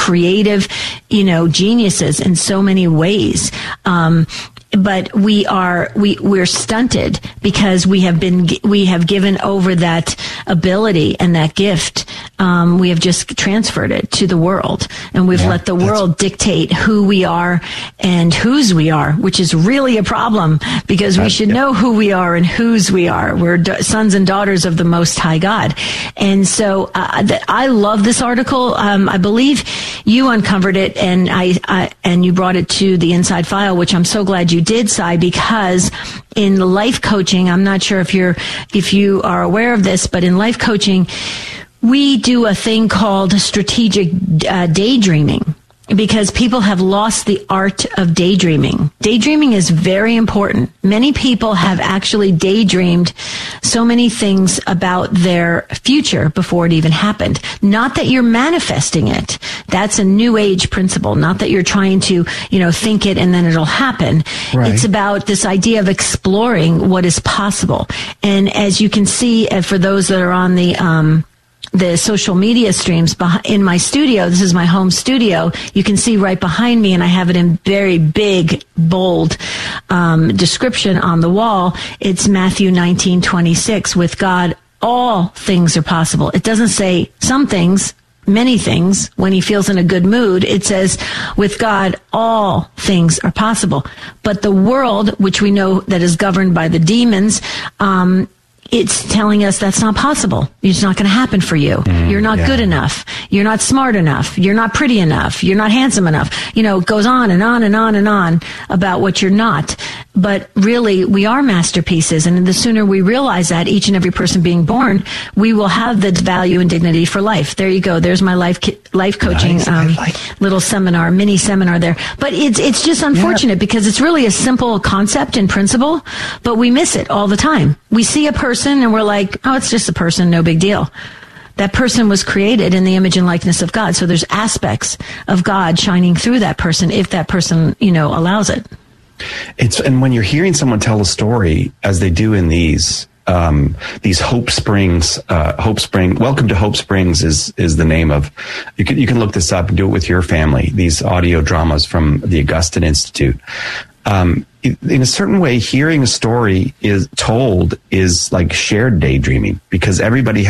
creative, geniuses in so many ways. But we're stunted because we have given over that ability and that gift. We have just transferred it to the world, and we've let the world dictate who we are and whose we are, which is really a problem because we should know who we are and whose we are. We're sons and daughters of the Most High God. And so I love this article. I believe you uncovered it and you brought it to the Inside File, which I'm so glad you did, Cy, because in life coaching, I'm not sure if you are aware of this, but in life coaching, we do a thing called strategic daydreaming because people have lost the art of daydreaming. Daydreaming is very important. Many people have actually daydreamed so many things about their future before it even happened. Not that you're manifesting it. That's a new age principle. Not that you're trying to, think it and then it'll happen. Right. It's about this idea of exploring what is possible. And as you can see, for those that are on the social media streams in my studio. This is my home studio. You can see right behind me, and I have it in very big, bold description on the wall. It's Matthew 19:26. With God, all things are possible. It doesn't say some things, many things. When he feels in a good mood, it says, with God, all things are possible. But the world, which we know that is governed by the demons, it's telling us that's not possible. It's not going to happen for you. You're not good enough. You're not smart enough. You're not pretty enough. You're not handsome enough. It goes on and on and on and on about what you're not. But really, we are masterpieces. And the sooner we realize that, each and every person being born, we will have the value and dignity for life. There you go. There's my life coaching little seminar, mini seminar there. But it's just unfortunate because it's really a simple concept and principle, but we miss it all the time. We see a person and we're like, oh, it's just a person, no big deal. That person was created in the image and likeness of God. So there's aspects of God shining through that person if that person, allows it. And when you're hearing someone tell a story, as they do in these Hope Springs, Welcome to Hope Springs is the name of, you can look this up and do it with your family, these audio dramas from the Augustine Institute. In a certain way, hearing a story is like shared daydreaming because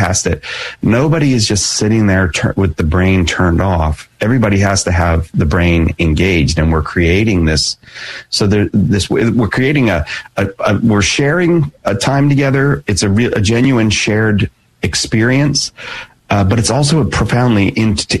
nobody is just sitting there with the brain turned off. Everybody has to have the brain engaged, and we're creating this. So we're creating we're sharing a time together. It's a genuine shared experience. But it's also a profoundly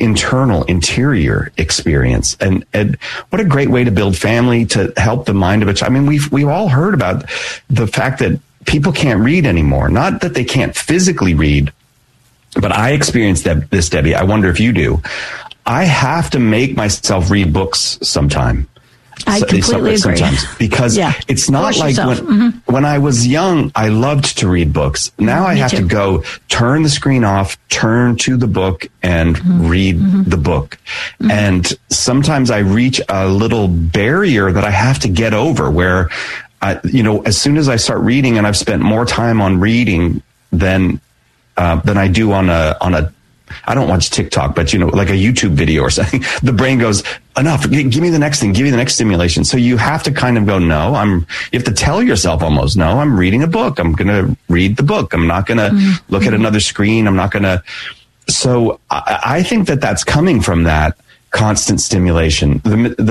interior experience. And what a great way to build family, to help the mind of a child. I mean, we've all heard about the fact that people can't read anymore. Not that they can't physically read, but I experienced this, Debbie. I wonder if you do. I have to make myself read books sometime. I completely agree. Because it's not like when I was young, I loved to read books. Now I have to go turn the screen off, turn to the book and read the book. And sometimes I reach a little barrier that I have to get over where, as soon as I start reading and I've spent more time on reading than I do on a I don't watch TikTok, but like a YouTube video or something, the brain goes, enough, give me the next thing, give me the next stimulation. So you have to kind of go, you have to tell yourself almost, no, I'm reading a book. I'm going to read the book. I'm not going to look at another screen. I'm not going to. So I think that's coming from that constant stimulation.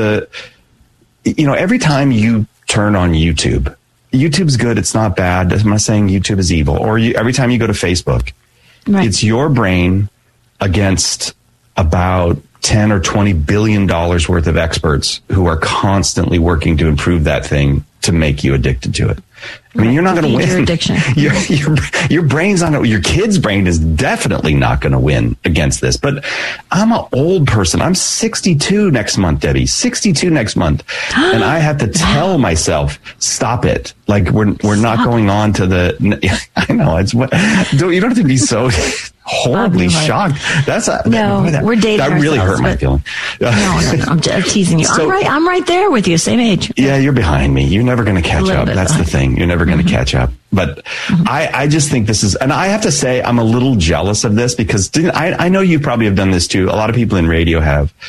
Every time you turn on YouTube's good. It's not bad. I'm not saying YouTube is evil. Or every time you go to Facebook, it's your brain against about 10 or 20 billion dollars worth of experts who are constantly working to improve that thing to make you addicted to it. I mean, you're not going to win. Your addiction. Your brain's not. Your kid's brain is definitely not going to win against this. But I'm an old person. I'm 62 next month, Debbie. 62 next month, and I have to tell myself, stop it. Like we're not going on to the. I know it's what. You don't have to be so horribly shocked. We're dating that really hurt my feeling. No, I'm teasing you. So, I'm right there with you, same age. Yeah, you're behind me. You're never going to catch up. That's the thing. You're never going to catch up. But I just think this is, and I have to say, I'm a little jealous of this because I know you probably have done this too. A lot of people in radio have.